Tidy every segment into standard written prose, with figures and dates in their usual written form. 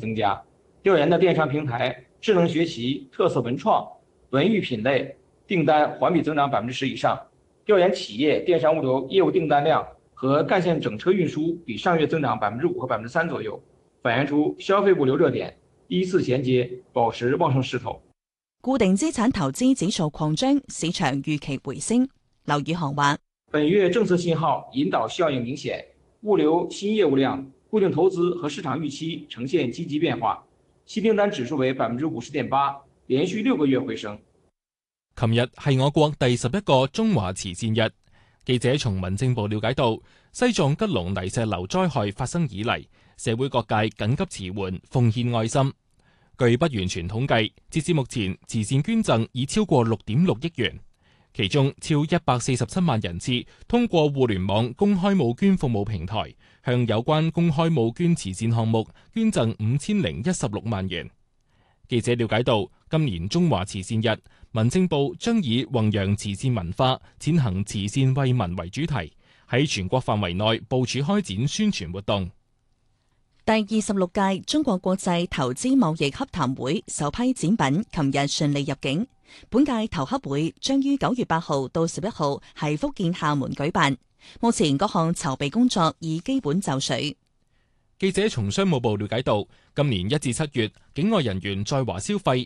增加。調研的電商平台、智能學習、特色文創、文娛品類訂單環比增長10%以上。調研企業電商物流業務訂單量和幹線整車運輸比上月增長5%和3%左右，反映出消費物流熱點第一次銜接保持旺盛勢頭。 固定資產投資指數擴張，市場預期回升。劉宇航話： 本月政策信號引導效應明顯，物流新業務量、固定投資和市場預期呈現積極變化。新訂單指數為50.8%，連續6個月回升。 琴日係我國第11個中華慈善日，記者從民政部了解到，西藏吉隆泥石流災害發生以嚟，社會各界緊急馳援，奉獻愛心。據不完全統計，截至目前，慈善捐贈已超過6.6億元，其中超147萬人次通過互聯網公開募捐服務平台，向有關公開募捐慈善項目捐贈5016萬元。記者了解到，今年中華慈善日，民政部將以弘揚慈善文化、踐行慈善為民為主題，喺全國範圍內部署開展宣傳活動。 第26屆中國國際投資貿易洽談會首批展品琴日順利入境。本屆投洽會將於9月8號到11號喺福建廈門舉辦。目前各項籌備工作已基本就緒。 記者從商務部了解到，今年1至7月，境外人員在華消費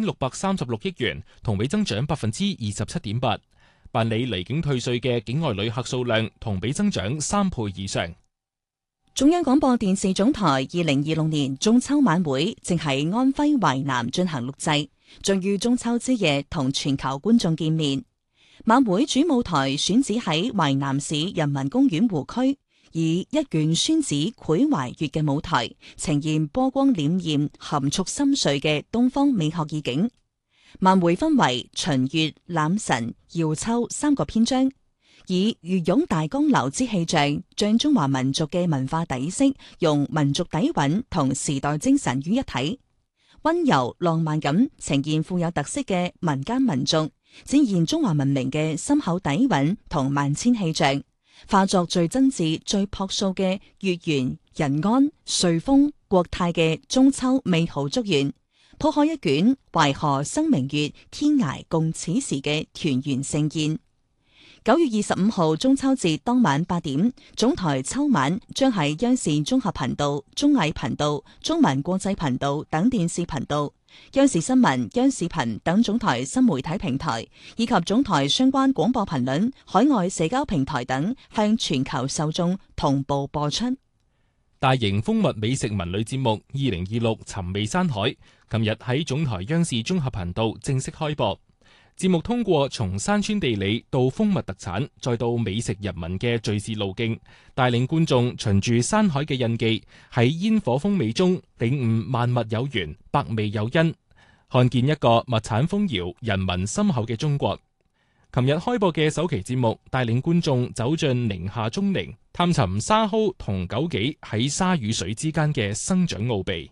2636億元，同比增長27.8%。辦理離境退稅嘅境外旅客數量同比增長3倍以上。 中央廣播電視總台2026年中秋晚會正喺安徽淮南進行錄製，將於中秋之夜同全球觀眾見面。晚會主舞台選址喺淮南市人民公園湖區，以一卷宣紙繪淮月嘅舞台，呈現波光潋滟、含蓄深邃嘅東方美學意境。晚會分為秦月、欖辰、瑤秋3個篇章，以漁湧大江流之氣象，將中華民族嘅文化底色用民族底蘊同時代精神於一體，溫柔浪漫咁呈現富有特色嘅民間民族，展現中華文明嘅深厚底蘊同萬千氣象，化作最真摯、最樸素嘅月圓人安、瑞豐國泰嘅中秋美好祝願，鋪開一卷淮河生明月，天涯共此時嘅團圓盛宴。9月25號中秋節當晚8點，總台秋晚將喺央視綜合頻道、綜藝頻道、中文國際頻道等電視頻道、央視新聞、央視頻等總台新媒體平台，以及總台相關廣播頻率、海外社交平台等，向全球受眾同步播出。 大型蜂蜜美食文旅節目2026尋味山海，琴日喺總台央視綜合頻道正式開播。節目通過從山川地理到蜂蜜特產，再到美食人文嘅敘事路徑，帶領觀眾循住山海嘅印記，喺煙火風味中領悟萬物有緣，百味有因，看見一個物產豐饒、人文深厚嘅中國。琴日開播嘅首期節目，帶領觀眾走進寧夏中寧，探尋沙蒿同枸杞喺沙與水之間嘅生長奧秘。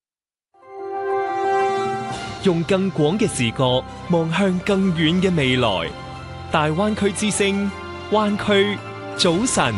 用更廣嘅視角望向更遠嘅未來，大灣區之聲，灣區早晨。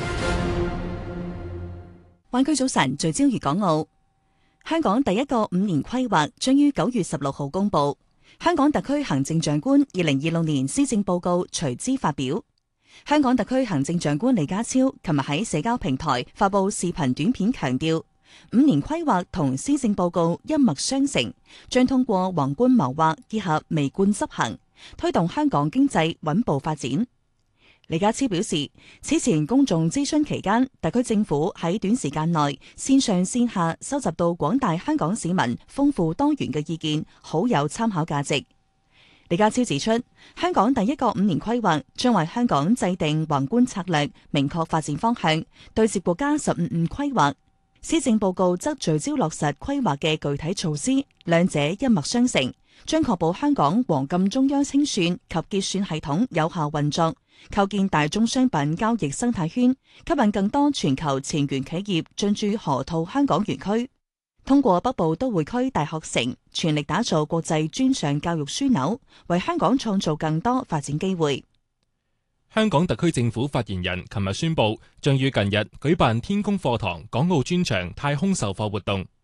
灣區早晨聚焦粵港澳。香港第一個5年規劃將於9月16號公布，香港特區行政長官2026年施政報告隨之發表。香港特區行政長官李家超琴日喺社交平台發布視頻短片，強調5年規劃同施政報告一脈相承，將通過宏觀謀劃結合微觀執行，推動香港經濟穩步發展。李家超表示，此前公眾諮詢期間，特區政府喺短時間內線上線下收集到廣大香港市民豐富多元嘅意見，好有參考價值。李家超指出，香港第一個5年規劃將為香港制定宏觀策略，明確發展方向，對接國家15五規劃。施政報告則聚焦落實規劃嘅具體措施，兩者一脈相承，將確保香港黃金中央清算及結算系統有效運作，構建大宗商品交易生態圈，吸引更多全球前沿企業進駐河套香港園區。通過北部都會區大學城，全力打造國際專上教育樞紐，為香港創造更多發展機會。 香港特區政府發言人琴日宣布，將於近日舉辦天宮課堂港澳專場太空授課活動。